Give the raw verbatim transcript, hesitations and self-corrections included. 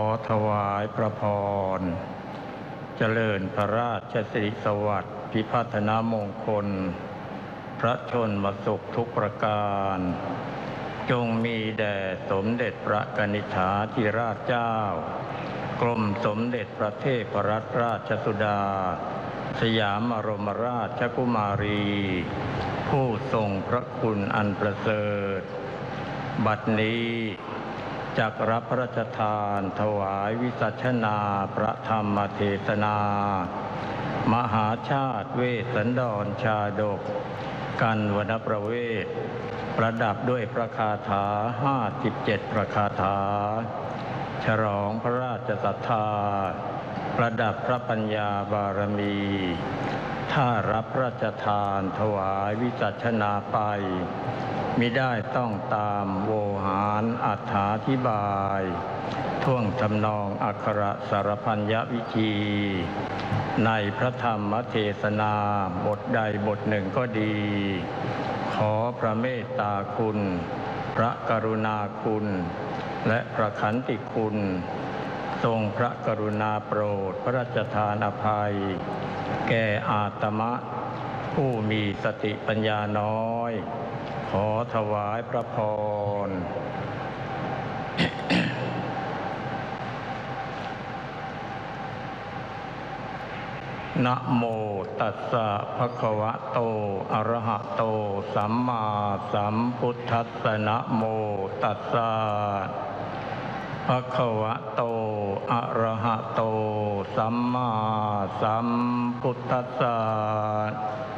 ถวายพระพรเจริญพระราชสิริสวัสดิ์พิพัฒนมงคลพระชนมสุขทุกประการจงมีแด่สมเด็จพระกนิษฐาธิราชเจ้ากรมสมเด็จพระเทพรัตนราชสุดาสยามบรมราชกุมารีผู้ทรงพระคุณอันประเสริฐบัดนี้จักรับพระราชทานถวายวิสัชนาพระธรรมเทศนามหาชาติเวสสันดรชาดกกันวรรณประเวศประดับด้วยพระคาถาห้าสิบเจ็ดพระคาถาฉลองพระราชศรัทธาประดับพระปัญญาบารมีถ้ารับพระราชทานถวายวิสัชนาไปมิได้ต้องตามโวหารอรรถาธิบายท่วงทำนองอักขระสารพัญญวิธีในพระธรรมเทศนาบทใดบทหนึ่งก็ดีขอพระเมตตาคุณพระกรุณาคุณและพระขันติคุณทรงพระกรุณาโปรดพระราชทานอภัยแก่อาตมะผู้มีสติปัญญาน้อยขอถวายพระพร นะโมตัสสะภะคะวะโตอะระหะโตสัมมาสัมพุทธัสสะนะโมตัสสะภะคะวะโตอะระหะโตสัมมาสัมพุทธัสสะ